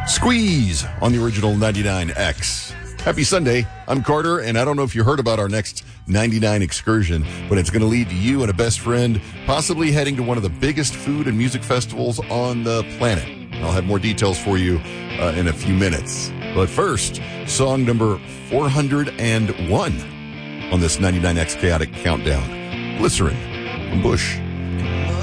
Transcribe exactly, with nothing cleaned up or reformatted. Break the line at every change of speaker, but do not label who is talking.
Squeeze on the original ninety-nine X. Happy Sunday. I'm Carter, and I don't know if you heard about our next ninety-nine excursion, but it's going to lead to you and a best friend possibly heading to one of the biggest food and music festivals on the planet. I'll have more details for you uh, in a few minutes. But first, song number four hundred one on this ninety-nine X Chaotic Countdown. Glycerin from Bush.